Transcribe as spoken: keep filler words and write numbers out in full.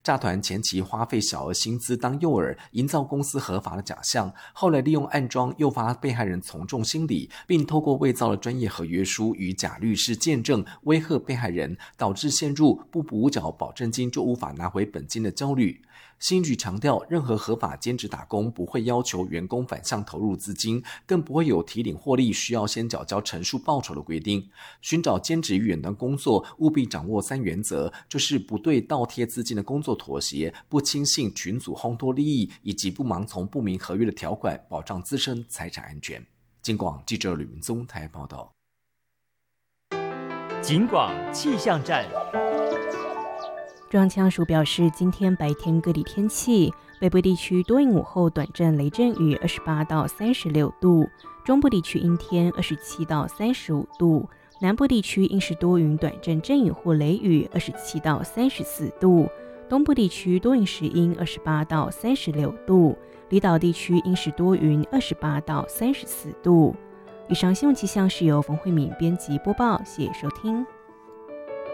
诈团前期花费小额薪资当诱饵，营造公司合法的假象，后来利用暗装诱发被害人从众心理，并透过伪造了专业合约书与假律师见证，威吓被害人，导致陷入不补缴保证金就无法拿回本金的焦虑。信局强调，任何合法兼职打工不会要求员工反向投入资金，更不会有提领获利需要先缴交陈述报酬的规定。寻找兼职与远端工作，务必掌握三原则，就是不对倒贴资金的工作妥协，不轻信群组烘托利益，以及不盲从不明合约的条款，保障自身财产安全。警广记者吕文宗台报道。 警广气象站。 中央气象署表示，今天白天各地天气，北部地区多云午后短暂雷阵雨，二十八到三十六度；中部地区阴天，二十七到三十五度；南部地区阴时多云短暂阵雨或雷雨，二十七到三十四度；东部地区多云时阴，二十八到三十六度；离岛地区阴时多云，二十八到三十四度。以上新闻气象是由冯慧敏编辑播报，谢谢收听。